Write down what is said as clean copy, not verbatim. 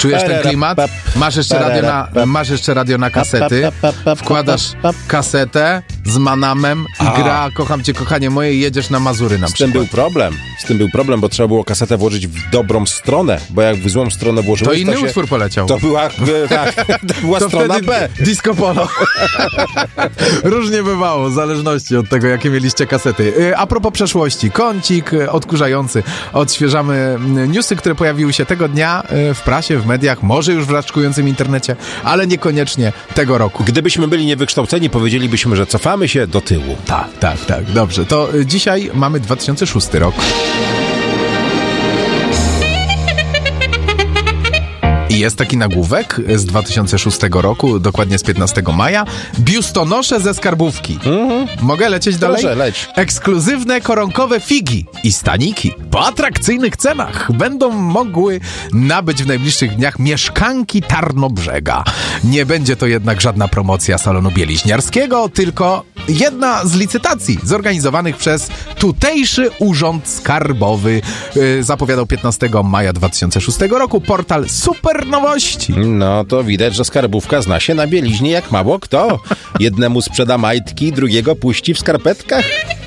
Czujesz ten klimat? Masz jeszcze radio na kasety, wkładasz kasetę z Manamem i gra Kocham cię, kochanie moje i jedziesz na Mazury na przykład. Z tym był problem, bo trzeba było kasetę włożyć w dobrą stronę, bo jak w złą stronę włożyłeś, to inny utwór poleciał. To była, to była to strona B. Disco polo. Różnie bywało, w zależności od tego, jakie mieliście kasety. A propos przeszłości, kącik odkurzający. Odświeżamy newsy, które pojawiły się tego dnia w prasie, w mediach, może już w raczkującym internecie, ale niekoniecznie tego roku. Gdybyśmy byli niewykształceni, powiedzielibyśmy, że cofamy się do tyłu. Tak. Dobrze, to dzisiaj mamy 2006 rok. I jest taki nagłówek z 2006 roku, dokładnie z 15 maja. Biustonosze ze skarbówki. Mogę lecieć dalej? Proszę, leć. Ekskluzywne koronkowe figi i staniki po atrakcyjnych cenach będą mogły nabyć w najbliższych dniach mieszkanki Tarnobrzega. Nie będzie to jednak żadna promocja salonu bieliźniarskiego, tylko jedna z licytacji zorganizowanych przez tutejszy Urząd Skarbowy. Zapowiadał 15 maja 2006 roku portal Super Nowości. No to widać, że skarbówka zna się na bieliźnie jak mało kto. Jednemu sprzeda majtki, drugiego puści w skarpetkach.